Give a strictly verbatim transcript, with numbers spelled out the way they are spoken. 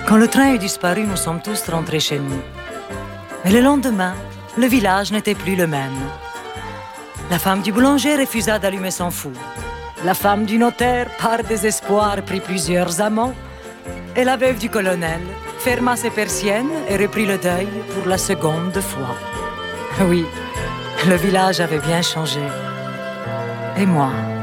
Quand le train eut disparu, nous sommes tous rentrés chez nous. Mais le lendemain, le village n'était plus le même. La femme du boulanger refusa d'allumer son four. La femme du notaire, par désespoir, prit plusieurs amants. Et la veuve du colonel ferma ses persiennes et reprit le deuil pour la seconde fois. Oui, le village avait bien changé. Et moi